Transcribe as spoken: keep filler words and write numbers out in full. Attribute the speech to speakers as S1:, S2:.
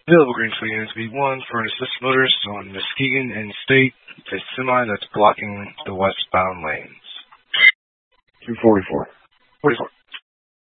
S1: Available green for units B one for an assist motorist on Muskegon and State. A semi that's blocking the westbound lanes.
S2: two forty-four.
S1: forty-four.